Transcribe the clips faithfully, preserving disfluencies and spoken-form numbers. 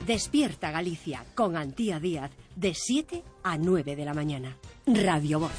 Despierta Galicia con Antía Díaz de siete a nueve de la mañana. Radio Voz.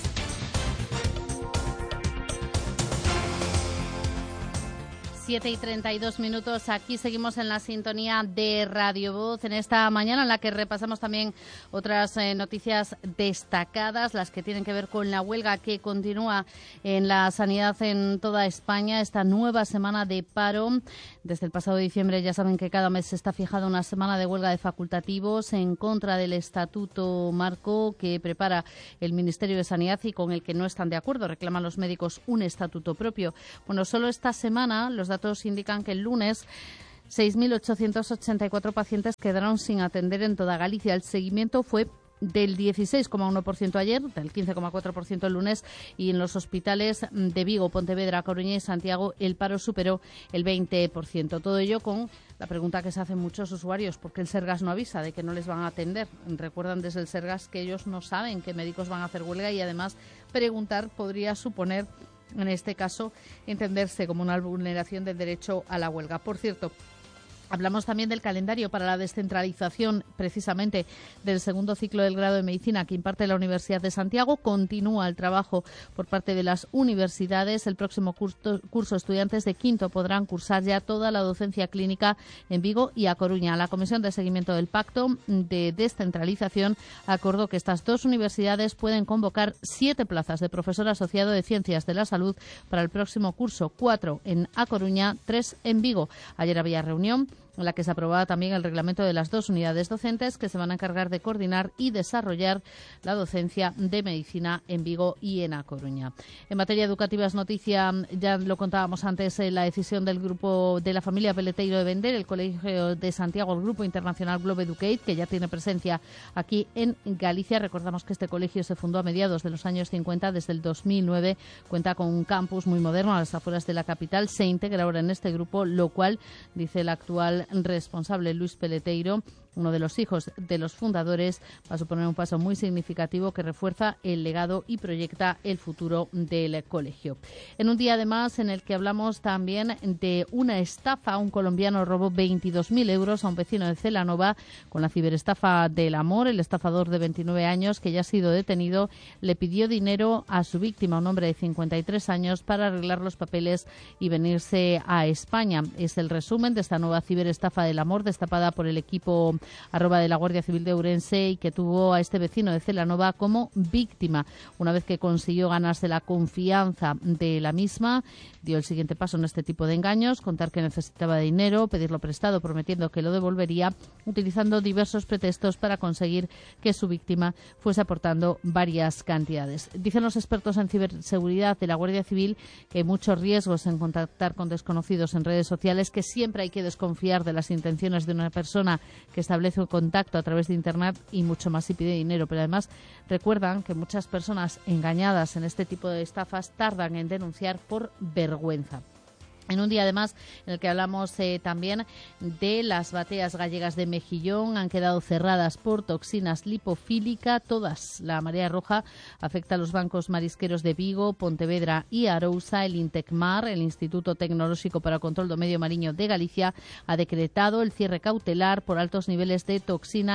siete y treinta y dos minutos, aquí seguimos en la sintonía de Radio Voz en esta mañana en la que repasamos también otras eh, noticias destacadas, las que tienen que ver con la huelga que continúa en la sanidad en toda España, esta nueva semana de paro. Desde el pasado diciembre ya saben que cada mes se está fijada una semana de huelga de facultativos en contra del Estatuto Marco que prepara el Ministerio de Sanidad y con el que no están de acuerdo. Reclaman los médicos un estatuto propio. Bueno, solo esta semana los datos indican que el lunes seis mil ochocientos ochenta y cuatro pacientes quedaron sin atender en toda Galicia. El seguimiento fue del dieciséis coma uno por ciento ayer, del quince coma cuatro por ciento el lunes, y en los hospitales de Vigo, Pontevedra, Coruña y Santiago el paro superó el veinte por ciento. Todo ello con la pregunta que se hacen muchos usuarios: ¿por qué el Sergas no avisa de que no les van a atender? Recuerdan desde el Sergas que ellos no saben qué médicos van a hacer huelga y además preguntar podría suponer, en este caso, entenderse como una vulneración del derecho a la huelga. Por cierto, hablamos también del calendario para la descentralización, precisamente, del segundo ciclo del grado de Medicina que imparte la Universidad de Santiago. Continúa el trabajo por parte de las universidades. El próximo curso, curso estudiantes de quinto podrán cursar ya toda la docencia clínica en Vigo y A Coruña. La Comisión de Seguimiento del Pacto de Descentralización acordó que estas dos universidades pueden convocar siete plazas de profesor asociado de Ciencias de la Salud para el próximo curso, cuatro en A Coruña, tres en Vigo. Ayer había reunión en la que se aprobaba también el reglamento de las dos unidades docentes que se van a encargar de coordinar y desarrollar la docencia de medicina en Vigo y en A Coruña. En materia educativa es noticia, ya lo contábamos antes, la decisión del grupo de la familia Peleteiro de vender el Colegio de Santiago, el Grupo Internacional Globe Educate, que ya tiene presencia aquí en Galicia. Recordamos que este colegio se fundó a mediados de los años cincuenta, desde el dos mil nueve, cuenta con un campus muy moderno a las afueras de la capital, se integra ahora en este grupo, lo cual, dice el actual responsable Luis Peleteiro, uno de los hijos de los fundadores, va a suponer un paso muy significativo que refuerza el legado y proyecta el futuro del colegio. En un día además en el que hablamos también de una estafa, un colombiano robó veintidós mil euros a un vecino de Celanova con la ciberestafa del amor. El estafador de veintinueve años, que ya ha sido detenido, le pidió dinero a su víctima, un hombre de cincuenta y tres años, para arreglar los papeles y venirse a España. Es el resumen de esta nueva ciberestafa del amor destapada por el equipo arroba de la Guardia Civil de Ourense y que tuvo a este vecino de Celanova como víctima. Una vez que consiguió ganarse la confianza de la misma, dio el siguiente paso en este tipo de engaños: contar que necesitaba dinero, pedirlo prestado prometiendo que lo devolvería, utilizando diversos pretextos para conseguir que su víctima fuese aportando varias cantidades. Dicen los expertos en ciberseguridad de la Guardia Civil que hay muchos riesgos en contactar con desconocidos en redes sociales, que siempre hay que desconfiar de las intenciones de una persona que establece un contacto a través de Internet y mucho más si pide dinero. Pero además recuerdan que muchas personas engañadas en este tipo de estafas tardan en denunciar por vergüenza. En un día, además, en el que hablamos eh, también de las bateas gallegas de Mejillón, han quedado cerradas por toxinas lipofílica. Todas. La marea roja afecta a los bancos marisqueros de Vigo, Pontevedra y Arousa. El Intecmar, el Instituto Tecnolóxico para o Control do Medio Mariño de Galicia, ha decretado el cierre cautelar por altos niveles de toxina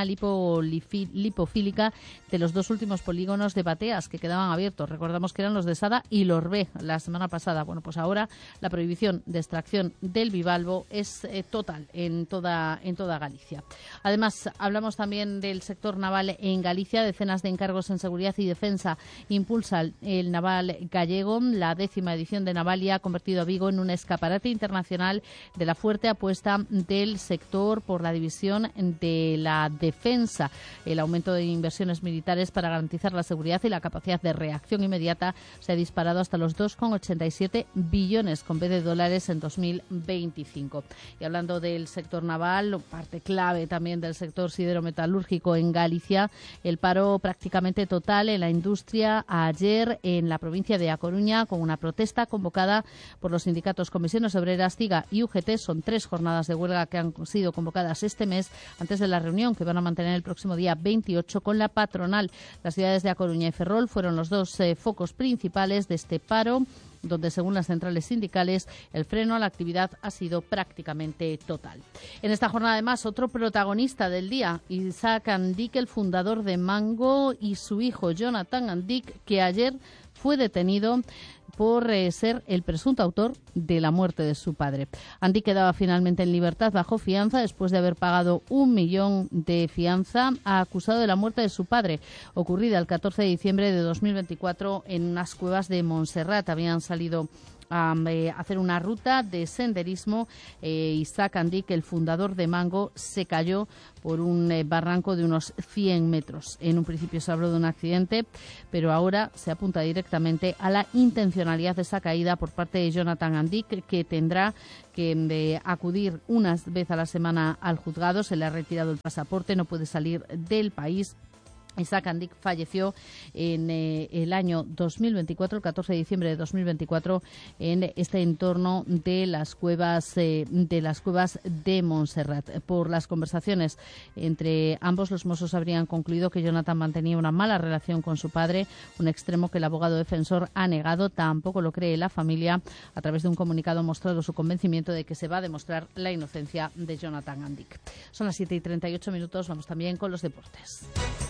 lipofílica de los dos últimos polígonos de bateas que quedaban abiertos. Recordamos que eran los de Sada y Lorbé la semana pasada. Bueno, pues ahora la prohibición de extracción del bivalvo es eh, total en toda en toda Galicia. Además, hablamos también del sector naval en Galicia. Decenas de encargos en seguridad y defensa impulsa el naval gallego. La décima edición de Navalia ha convertido a Vigo en un escaparate internacional de la fuerte apuesta del sector por la división de la defensa. El aumento de inversiones militares para garantizar la seguridad y la capacidad de reacción inmediata se ha disparado hasta los dos coma ochenta y siete billones con B de dólares en dos mil veinticinco. Y hablando del sector naval, parte clave también del sector siderometalúrgico en Galicia, el paro prácticamente total en la industria ayer en la provincia de A Coruña, con una protesta convocada por los sindicatos Comisiones Obreras, CIGA y U G T. Son tres jornadas de huelga que han sido convocadas este mes antes de la reunión que van a mantener el próximo día veintiocho con la patronal. Las ciudades de A Coruña y Ferrol fueron los dos eh, focos principales de este paro. donde según las centrales sindicales el freno a la actividad ha sido prácticamente total. En esta jornada además otro protagonista del día, Isaac Andic, el fundador de Mango, y su hijo Jonathan Andic, que ayer fue detenido por eh, ser el presunto autor de la muerte de su padre. Andic quedaba finalmente en libertad bajo fianza después de haber pagado un millón de fianza, acusado de la muerte de su padre, ocurrida el catorce de diciembre de dos mil veinticuatro en unas cuevas de Montserrat. Habían salido a eh, hacer una ruta de senderismo. eh, Isaac Andic, el fundador de Mango, se cayó por un eh, barranco de unos cien metros. En un principio se habló de un accidente, pero ahora se apunta directamente a la intencionalidad de esa caída por parte de Jonathan Andic, que tendrá que eh, acudir una vez a la semana al juzgado. Se le ha retirado el pasaporte, no puede salir del país. Isaac Andic falleció en eh, el año dos mil veinticuatro, el catorce de diciembre de dos mil veinticuatro, en este entorno de las cuevas eh, de las cuevas de Montserrat. Por las conversaciones entre ambos, los Mossos habrían concluido que Jonathan mantenía una mala relación con su padre, un extremo que el abogado defensor ha negado. Tampoco lo cree la familia. A través de un comunicado ha mostrado su convencimiento de que se va a demostrar la inocencia de Jonathan Andic. Son las siete y treinta y ocho minutos. Vamos también con los deportes.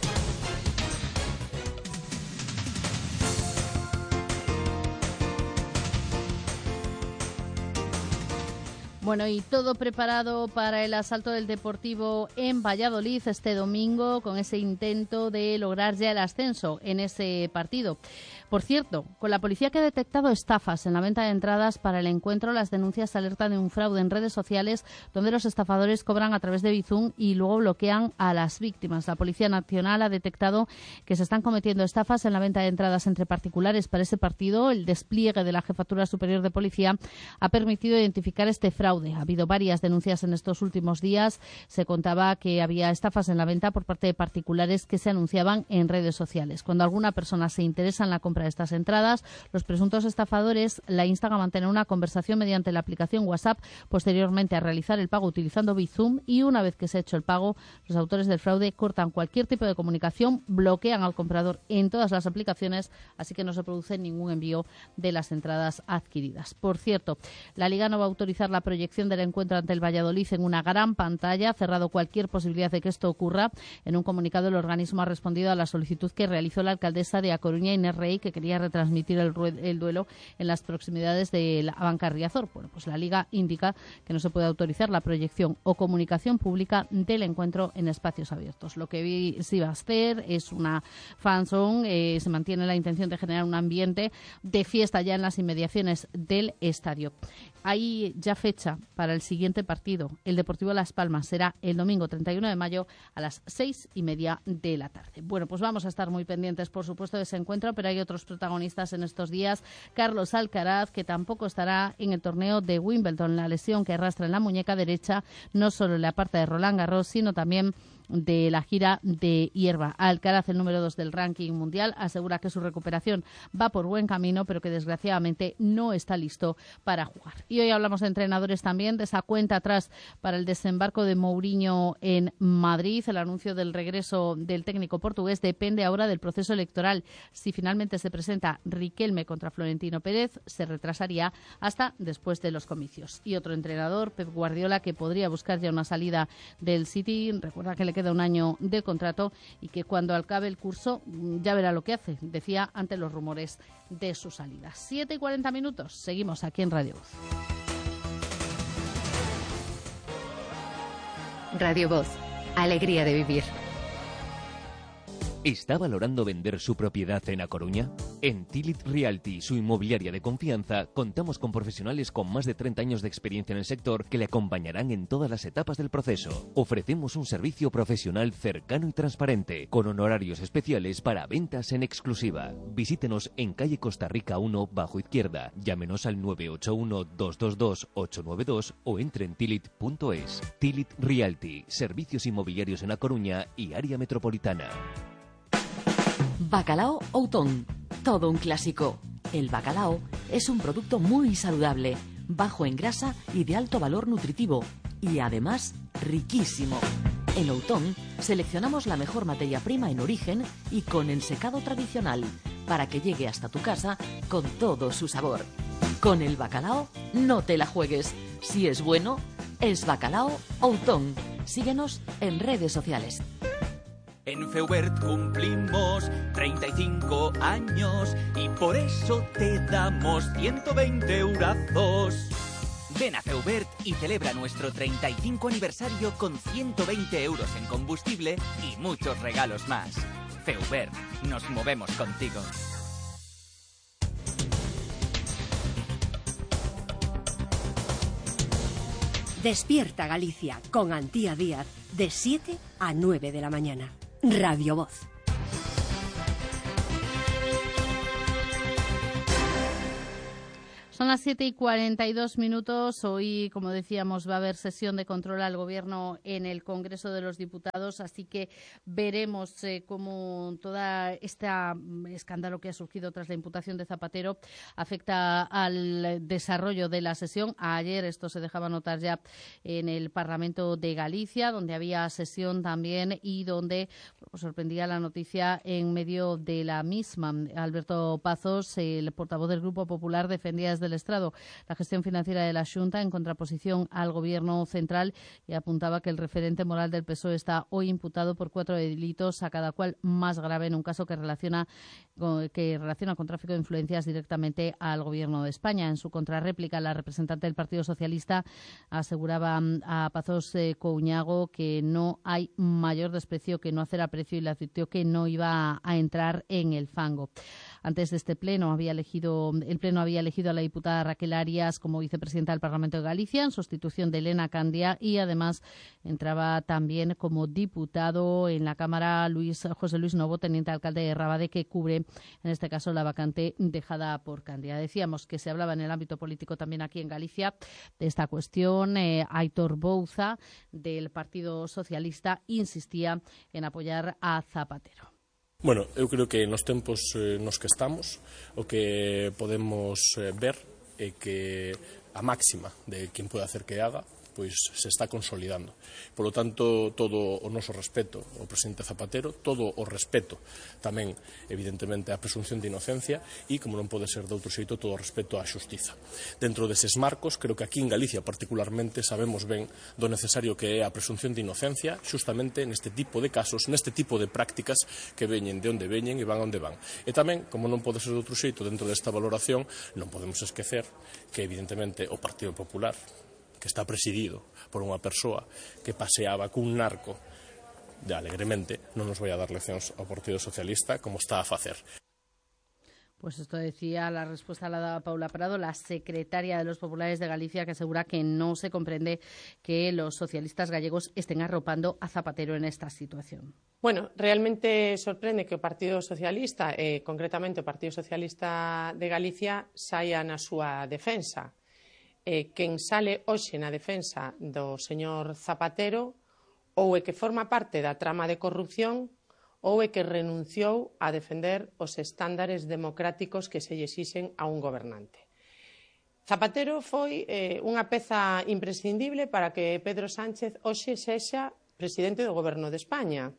Bueno, y todo preparado para el asalto del Deportivo en Valladolid este domingo, con ese intento de lograr ya el ascenso en ese partido. Por cierto, con la policía que ha detectado estafas en la venta de entradas para el encuentro, las denuncias alertan de un fraude en redes sociales donde los estafadores cobran a través de Bizum y luego bloquean a las víctimas. La Policía Nacional ha detectado que se están cometiendo estafas en la venta de entradas entre particulares para ese partido. El despliegue de la Jefatura Superior de Policía ha permitido identificar este fraude. Ha habido varias denuncias en estos últimos días. Se contaba que había estafas en la venta por parte de particulares que se anunciaban en redes sociales. Cuando alguna persona se interesa en la compra de estas entradas, los presuntos estafadores la instan a mantener una conversación mediante la aplicación WhatsApp, posteriormente a realizar el pago utilizando Bizum, y una vez que se ha hecho el pago, los autores del fraude cortan cualquier tipo de comunicación, bloquean al comprador en todas las aplicaciones, así que no se produce ningún envío de las entradas adquiridas. Por cierto, la Liga no va a autorizar la proyección del encuentro ante el Valladolid en una gran pantalla, ha cerrado cualquier posibilidad de que esto ocurra. En un comunicado, el organismo ha respondido a la solicitud que realizó la alcaldesa de A Coruña, Inés Rey, que quería retransmitir el, el duelo en las proximidades de la Banca Riazor. Bueno, pues la Liga indica que no se puede autorizar la proyección o comunicación pública del encuentro en espacios abiertos. Lo que sí va a hacer es una fanzone. Eh, se mantiene la intención de generar un ambiente de fiesta ya en las inmediaciones del estadio. Hay ya fecha para el siguiente partido. El Deportivo Las Palmas será el domingo treinta y uno de mayo a las seis y media de la tarde. Bueno, pues vamos a estar muy pendientes, por supuesto, de ese encuentro, pero hay otros protagonistas en estos días. Carlos Alcaraz, que tampoco estará en el torneo de Wimbledon. La lesión que arrastra en la muñeca derecha no solo le aparta de Roland Garros, sino también de la gira de hierba. Alcaraz, el número dos del ranking mundial, asegura que su recuperación va por buen camino, pero que desgraciadamente no está listo para jugar. Y hoy hablamos de entrenadores también, de esa cuenta atrás para el desembarco de Mourinho en Madrid. El anuncio del regreso del técnico portugués depende ahora del proceso electoral. Si finalmente se presenta Riquelme contra Florentino Pérez, se retrasaría hasta después de los comicios. Y otro entrenador, Pep Guardiola, que podría buscar ya una salida del City. Recuerda que le queda un año de contrato y que cuando acabe el curso ya verá lo que hace, decía ante los rumores de su salida. siete y cuarenta minutos, seguimos aquí en Radio Voz. Radio Voz, alegría de vivir. ¿Está valorando vender su propiedad en A Coruña? En Tilit Realty, su inmobiliaria de confianza, contamos con profesionales con más de treinta años de experiencia en el sector que le acompañarán en todas las etapas del proceso. Ofrecemos un servicio profesional cercano y transparente, con honorarios especiales para ventas en exclusiva. Visítenos en calle Costa Rica uno, bajo izquierda. Llámenos al nueve ocho uno, dos dos dos, ocho nueve dos o entre en tilit punto es. Tilit Realty, servicios inmobiliarios en A Coruña y área metropolitana. Bacalao Outón, todo un clásico. El bacalao es un producto muy saludable, bajo en grasa y de alto valor nutritivo, y además riquísimo. En Outón seleccionamos la mejor materia prima en origen y con el secado tradicional, para que llegue hasta tu casa con todo su sabor. Con el bacalao no te la juegues. Si es bueno, es Bacalao Outón. Síguenos en redes sociales. En Feubert cumplimos treinta y cinco años y por eso te damos ciento veinte eurazos. Ven a Feubert y celebra nuestro treinta y cinco aniversario con ciento veinte euros en combustible y muchos regalos más. Feubert, nos movemos contigo. Despierta Galicia con Antía Díaz de siete a nueve de la mañana. Radio Voz. Son las siete y cuarenta y dos minutos. Hoy, como decíamos, va a haber sesión de control al Gobierno en el Congreso de los Diputados, así que veremos eh, cómo todo este escándalo que ha surgido tras la imputación de Zapatero afecta al desarrollo de la sesión. Ayer esto se dejaba notar ya en el Parlamento de Galicia, donde había sesión también y donde pues, sorprendía la noticia en medio de la misma. Alberto Pazos, el portavoz del Grupo Popular, defendía desde del Estrado la gestión financiera de la Xunta en contraposición al Gobierno central y apuntaba que el referente moral del P S O E está hoy imputado por cuatro delitos, a cada cual más grave en un caso que relaciona, que relaciona con tráfico de influencias directamente al Gobierno de España. En su contrarréplica, la representante del Partido Socialista aseguraba a Pazos eh, Couñago que no hay mayor desprecio que no hacer aprecio y le advirtió que no iba a, a entrar en el fango. Antes de este pleno, había elegido, el pleno había elegido a la diputada Raquel Arias como vicepresidenta del Parlamento de Galicia en sustitución de Elena Candia y además entraba también como diputado en la Cámara Luis José Luis Novo, teniente alcalde de Rabade, que cubre en este caso la vacante dejada por Candia. Decíamos que se hablaba en el ámbito político también aquí en Galicia de esta cuestión. Eh, Aitor Bouza, del Partido Socialista, insistía en apoyar a Zapatero. Bueno, eu creo que nos tempos eh, nos que estamos o que podemos eh, ver é que a máxima de quen pode hacer que haga pois se está consolidando. Por lo tanto, todo o noso respeto ao presidente Zapatero, todo o respeto tamén, evidentemente, á presunción de inocencia e, como non pode ser de outro xeito, todo o respeto á xustiza. Dentro deses marcos, creo que aquí en Galicia particularmente sabemos ben do necesario que é a presunción de inocencia justamente neste tipo de casos, neste tipo de prácticas que veñen de onde veñen e van onde van. E tamén, como non pode ser de outro xeito dentro desta valoración, non podemos esquecer que, evidentemente, o Partido Popular, que está presidido por unha persoa que paseaba cun narco de alegremente, non nos vai a dar leccións ao Partido Socialista como está a facer. Pues esto decía, la respuesta la daba Paula Prado, la secretaria de los Populares de Galicia, que asegura que no se comprende que los socialistas gallegos estén arropando a Zapatero en esta situación. Bueno, realmente sorprende que o Partido Socialista, eh, concretamente o Partido Socialista de Galicia, saia na súa defensa. Eh, quen sale hoxe na defensa do señor Zapatero ou é que forma parte da trama de corrupción ou é que renunciou a defender os estándares democráticos que se lle exixen a un gobernante. Zapatero foi eh, unha peza imprescindible para que Pedro Sánchez hoxe sexa presidente do Goberno de España.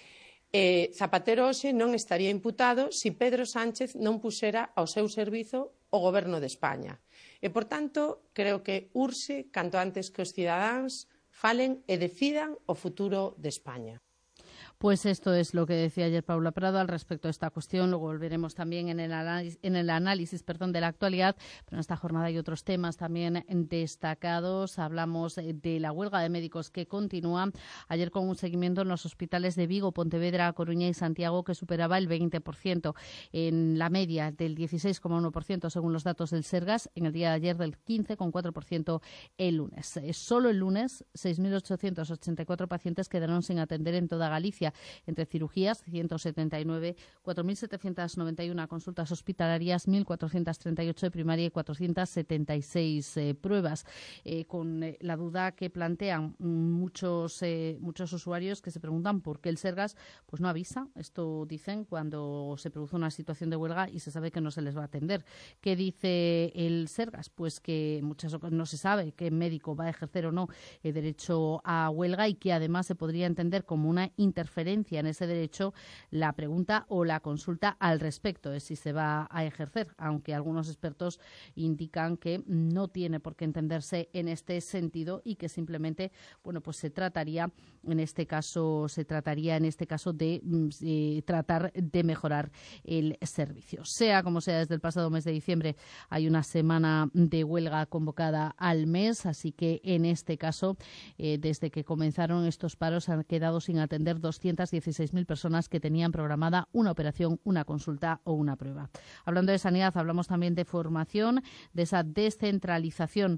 Eh, Zapatero hoxe non estaría imputado se Pedro Sánchez non puxera ao seu servizo o Goberno de España. E, por tanto, creo que urxe, canto antes que os cidadáns falen e decidan o futuro de España. Pues esto es lo que decía ayer Paula Prado al respecto de esta cuestión. Luego volveremos también en el análisis, en el análisis perdón, de la actualidad, pero en esta jornada hay otros temas también destacados. Hablamos de la huelga de médicos que continúa ayer con un seguimiento en los hospitales de Vigo, Pontevedra, Coruña y Santiago que superaba el veinte por ciento en la media del dieciséis coma uno por ciento según los datos del Sergas, en el día de ayer del quince coma cuatro por ciento el lunes. Solo el lunes seis mil ochocientos ochenta y cuatro pacientes quedaron sin atender en toda Galicia. Entre cirugías, ciento setenta y nueve, cuatro mil setecientos noventa y uno consultas hospitalarias, mil cuatrocientos treinta y ocho de primaria y cuatrocientos setenta y seis eh, pruebas. Eh, con eh, la duda que plantean muchos eh, muchos usuarios que se preguntan por qué el Sergas pues no avisa. Esto dicen cuando se produce una situación de huelga y se sabe que no se les va a atender. ¿Qué dice el Sergas? Pues que muchas ocasiones no se sabe qué médico va a ejercer o no el derecho a huelga y que además se podría entender como una interferencia interferencia en ese derecho, la pregunta o la consulta al respecto es si se va a ejercer, aunque algunos expertos indican que no tiene por qué entenderse en este sentido y que simplemente, bueno, pues se trataría en este caso, se trataría en este caso de eh, tratar de mejorar el servicio. Sea como sea, desde el pasado mes de diciembre hay una semana de huelga convocada al mes, así que en este caso, eh, desde que comenzaron estos paros, han quedado sin atender doscientas dieciséis mil personas que tenían programada una operación, una consulta o una prueba. Hablando de sanidad, hablamos también de formación, de esa descentralización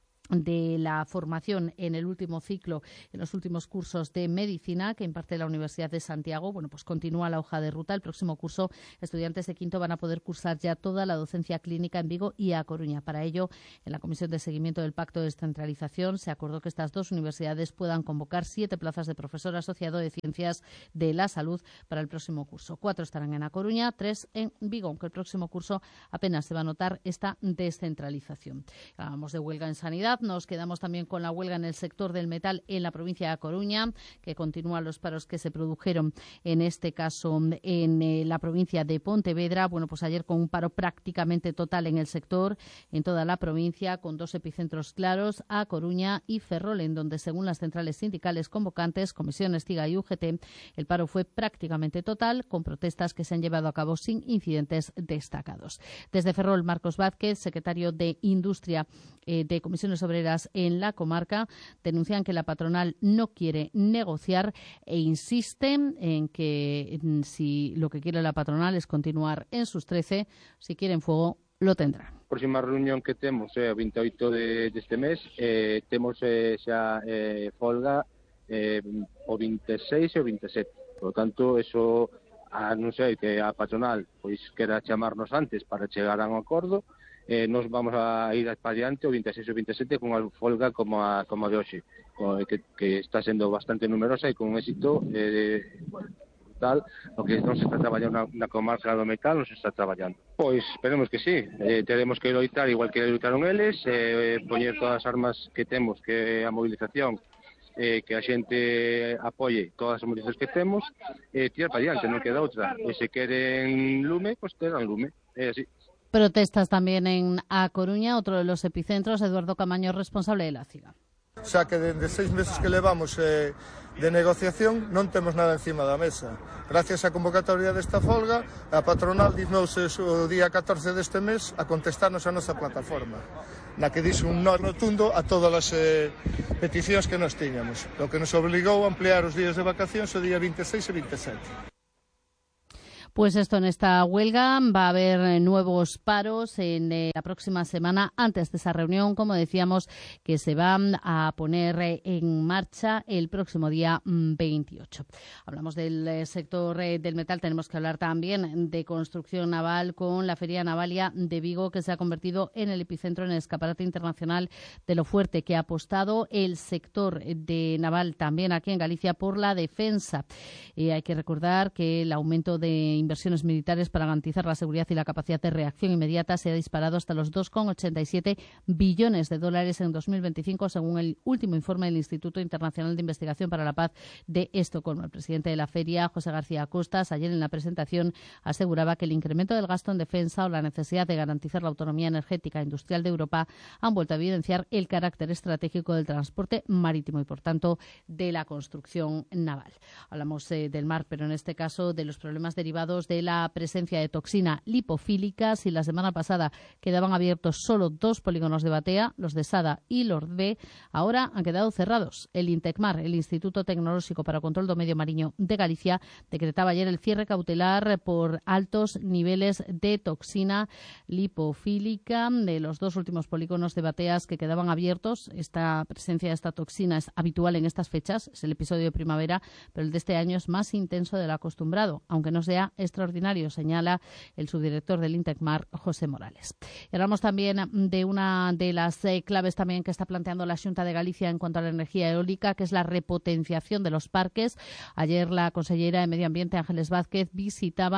de la formación en el último ciclo, en los últimos cursos de medicina que imparte la Universidad de Santiago. Bueno, pues continúa la hoja de ruta. El próximo curso, estudiantes de quinto van a poder cursar ya toda la docencia clínica en Vigo y A Coruña. Para ello, en la Comisión de Seguimiento del Pacto de Descentralización se acordó que estas dos universidades puedan convocar siete plazas de profesor asociado de Ciencias de la Salud para el próximo curso. Cuatro estarán en A Coruña, tres en Vigo, aunque el próximo curso apenas se va a notar esta descentralización. Hablamos de huelga en sanidad. Nos quedamos también con la huelga en el sector del metal en la provincia de A Coruña, que continúan los paros que se produjeron en este caso en eh, la provincia de Pontevedra. Bueno, pues ayer con un paro prácticamente total en el sector, en toda la provincia, con dos epicentros claros, A Coruña y Ferrol, en donde, según las centrales sindicales convocantes, Comisión Estiga y U G T, el paro fue prácticamente total, con protestas que se han llevado a cabo sin incidentes destacados. Desde Ferrol, Marcos Vázquez, secretario de Industria eh, de Comisiones Obreras en la comarca, denuncian que la patronal no quiere negociar e insisten en que mm, si lo que quiere la patronal es continuar en sus trece, si quieren fuego, lo tendrán. A próxima reunión que temos é eh, o veinte e oito de, deste mes, eh, temos eh, xa eh, folga eh, o veintiséis e o veintisiete. Por lo tanto, eso, a non sei que a patronal pois quera chamarnos antes para chegar a un acordo, Eh, nos vamos a ir para adiante o veintiséis e o veintisiete con unha folga como a, como a de hoxe, que, que está sendo bastante numerosa e con un éxito eh, bueno, brutal. O que non se está traballando na, na comarca do metal non se está traballando. Pois esperemos que sí, eh, teremos que loitar igual que loitaron eles, eh, poñer todas as armas que temos, que a movilización, eh, que a xente apoie todas as movilizacións que temos, e eh, tirar para adiante, non queda outra. E se queren lume, pois terán lume, é así. Protestas también en A Coruña, otro de los epicentros. Eduardo Camaño, responsable de la CIGA. Xa que dende seis meses que levamos eh, de negociación non temos nada encima da mesa. Gracias á convocatoria desta folga, a patronal dignouse o día catorce deste mes a contestarnos a nosa plataforma, na que dixo un no rotundo a todas as eh, peticións que nos tiñamos, o que nos obligou a ampliar os días de vacacións o día veintiséis e veintisiete. Pues esto, en esta huelga va a haber nuevos paros en eh, la próxima semana, antes de esa reunión, como decíamos, que se van a poner eh, en marcha el próximo día veintiocho. Hablamos del eh, sector eh, del metal, tenemos que hablar también de construcción naval con la Feria Navalia de Vigo, que se ha convertido en el epicentro, en el escaparate internacional de lo fuerte que ha apostado el sector de naval también aquí en Galicia por la defensa. Eh, hay que recordar que el aumento de inversiones militares para garantizar la seguridad y la capacidad de reacción inmediata se ha disparado hasta los dos coma ochenta y siete billones de dólares en dos mil veinticinco, según el último informe del Instituto Internacional de Investigación para la Paz de Estocolmo. El presidente de la feria, José García Costas, ayer en la presentación aseguraba que el incremento del gasto en defensa o la necesidad de garantizar la autonomía energética e industrial de Europa han vuelto a evidenciar el carácter estratégico del transporte marítimo y, por tanto, de la construcción naval. Hablamos eh, del mar, pero en este caso de los problemas derivados de la presencia de toxina lipofílica. Si la semana pasada quedaban abiertos solo dos polígonos de Batea, los de Sada y los B, ahora han quedado cerrados. El INTECMAR, el Instituto Tecnolóxico para o Control do Medio Mariño de Galicia, decretaba ayer el cierre cautelar por altos niveles de toxina lipofílica de los dos últimos polígonos de Bateas que quedaban abiertos. Esta presencia de esta toxina es habitual en estas fechas, es el episodio de primavera, pero el de este año es más intenso de lo acostumbrado, aunque no sea extraordinario, señala el subdirector del INTECMAR, José Morales. Y hablamos también de una de las eh, claves también que está planteando la Xunta de Galicia en cuanto a la energía eólica, que es la repotenciación de los parques. Ayer la consellera de Medio Ambiente, Ángeles Vázquez, visitaba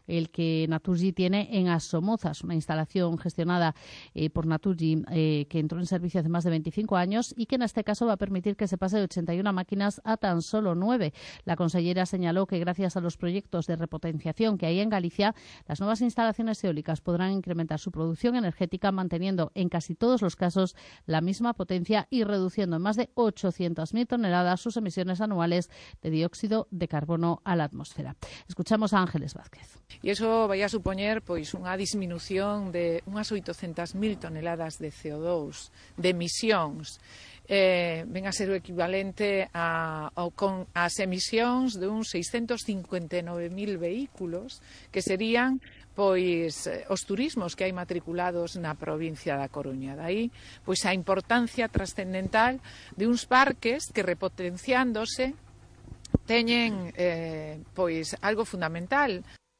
el que Naturgy tiene en Asomozas, una instalación gestionada eh, por Naturgy eh, que entró en servicio hace más de veinticinco años y que en este caso va a permitir que se pase de ochenta y una máquinas a tan solo nueve. La consellera señaló que gracias a los proyectos de repotenciación que hay en Galicia, las nuevas instalaciones eólicas podrán incrementar su producción energética manteniendo en casi todos los casos la misma potencia y reduciendo en más de ochocientas mil toneladas sus emisiones anuales de dióxido de carbono a la atmósfera. Escuchamos a Ángeles Vázquez. E iso vai a supoñer pois unha disminución de unhas oitocentas mil toneladas de C O dos, de emisións. Eh, ven a ser o equivalente a, a, con as emisións de uns seiscentos cincuenta e nove mil vehículos que serían pois os turismos que hai matriculados na provincia da Coruña. Daí, pois a importancia trascendental de uns parques que repotenciándose teñen eh, pois algo fundamental.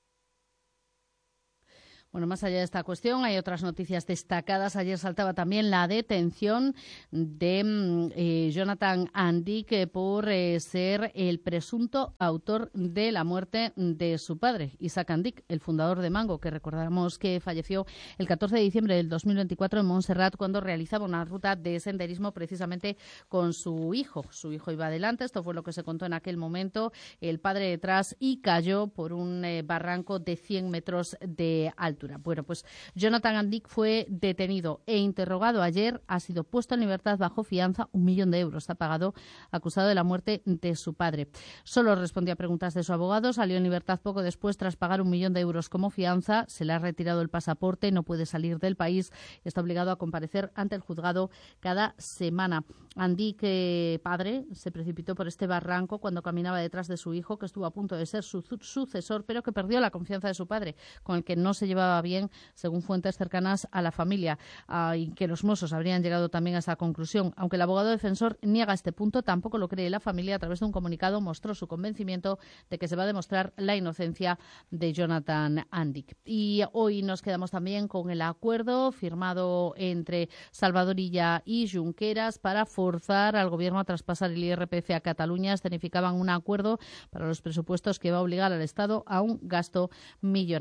Bueno, más allá de esta cuestión, hay otras noticias destacadas. Ayer saltaba también la detención de eh, Jonathan Andic eh, por eh, ser el presunto autor de la muerte de su padre, Isaac Andic, el fundador de Mango, que recordamos que falleció el catorce de diciembre del dos mil veinticuatro en Montserrat cuando realizaba una ruta de senderismo precisamente con su hijo. Su hijo iba adelante, esto fue lo que se contó en aquel momento, el padre detrás y cayó por un eh, barranco de cien metros de altura. Bueno, pues Jonathan Andic fue detenido e interrogado ayer, ha sido puesto en libertad bajo fianza, un millón de euros ha pagado, acusado de la muerte de su padre. Solo respondió a preguntas de su abogado, salió en libertad poco después tras pagar un millón de euros como fianza, se le ha retirado el pasaporte, no puede salir del país y está obligado a comparecer ante el juzgado cada semana. Andic, eh, padre, se precipitó por este barranco cuando caminaba detrás de su hijo, que estuvo a punto de ser su sucesor, pero que perdió la confianza de su padre, con el que no se llevaba bien, según fuentes cercanas a la familia, uh, y que los Mossos habrían llegado también a esa conclusión. Aunque el abogado defensor niega este punto, tampoco lo cree la familia. A través de un comunicado mostró su convencimiento de que se va a demostrar la inocencia de Jonathan Andic. Y hoy nos quedamos también con el acuerdo firmado entre Salvador Illa y Junqueras para forzar al gobierno a traspasar el I R P F a Cataluña. Escenificaban un acuerdo para los presupuestos que va a obligar al Estado a un gasto millonario.